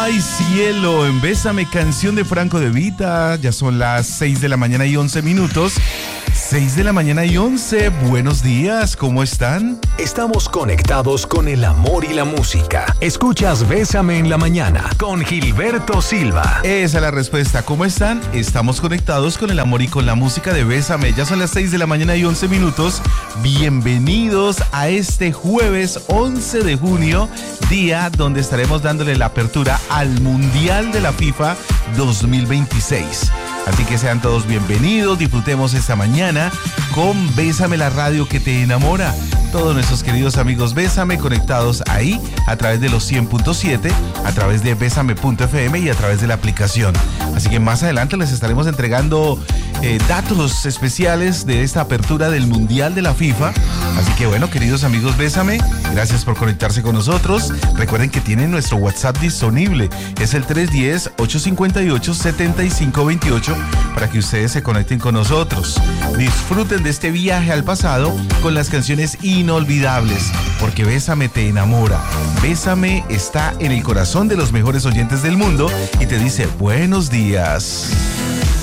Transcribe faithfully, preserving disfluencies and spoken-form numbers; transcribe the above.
Ay, cielo, en Bésame, canción de Franco De Vita. Ya son las seis de la mañana y once minutos. seis de la mañana y once. Buenos días, ¿cómo están? Estamos conectados con el amor y la música. Escuchas Bésame en la mañana con Gilberto Silva. Esa es la respuesta. ¿Cómo están? Estamos conectados con el amor y con la música de Bésame. Ya son las seis de la mañana y once minutos. Bienvenidos a este jueves once de junio, día donde estaremos dándole la apertura al Mundial de la FIFA dos mil veintiséis. Así que sean todos bienvenidos, disfrutemos esta mañana con Bésame, la radio que te enamora. Todos nuestros queridos amigos Bésame conectados ahí a través de los cien punto siete, a través de bésame punto efe eme y a través de la aplicación. Así que más adelante les estaremos entregando eh, datos especiales de esta apertura del Mundial de la FIFA. Así que bueno, queridos amigos Bésame, gracias por conectarse con nosotros. Recuerden que tienen nuestro WhatsApp disponible. Es el tres uno cero, ocho cinco ocho, siete cinco dos ocho para que ustedes se conecten con nosotros. Disfruten de este viaje al pasado con las canciones inolvidables, porque Bésame te enamora. Bésame está en el corazón de los mejores oyentes del mundo y te dice buenos días.